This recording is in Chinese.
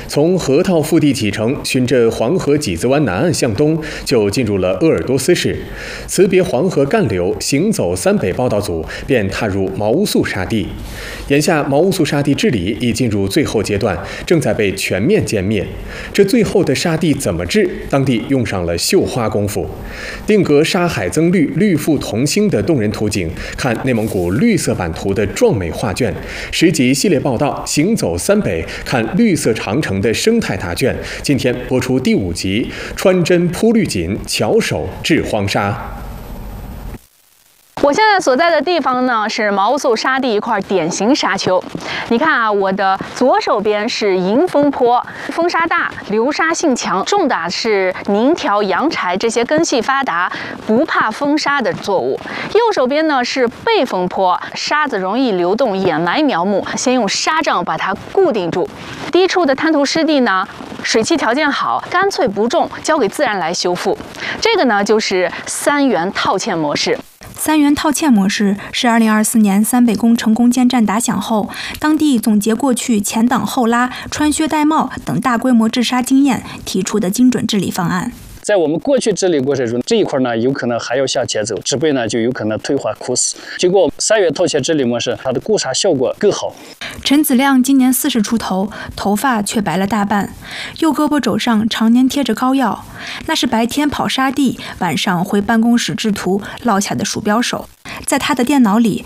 从河套腹地启程，循着黄河几子湾南岸向东，就进入了鄂尔多斯市。辞别黄河干流，行走三北报道组便踏入毛乌素沙地。眼下，毛乌素沙地治理已进入最后阶段，正在被全面歼灭。这最后的沙地怎么治？当地用上了绣花功夫，定格沙海增绿、绿覆同心的动人图景，看内蒙古绿色版图的壮美画卷。10集系列报道《行走三北》，看绿色长城的生态答卷。今天播出第5集，穿针铺绿锦，巧手治荒沙。 我现在所在的地方呢，是毛乌素沙地一块典型沙丘。你看啊，我的左手边是迎风坡，风沙大，流沙性强，种的是宁条、洋柴这些根系发达、不怕风沙的作物。右手边呢是背风坡，沙子容易流动，掩埋苗木，先用沙障把它固定住。低处的滩涂湿地呢，水汽条件好，干脆不种，交给自然来修复。这个呢就是3元套嵌模式。 3元套嵌模式是2024年三北工程攻坚战打响后，当地总结过去前挡后拉、穿靴戴帽等大规模治沙经验提出的精准治理方案。 在我们过去治理过程中，这一块呢有可能还要向前走，植被呢就有可能退化枯死。经过3元套嵌治理模式，它的固沙效果更好。 陈子亮今年40出头，头发却白了大半，右胳膊肘上常年贴着膏药，那是白天跑沙地，晚上回办公室制图落下的鼠标手。在他的电脑里，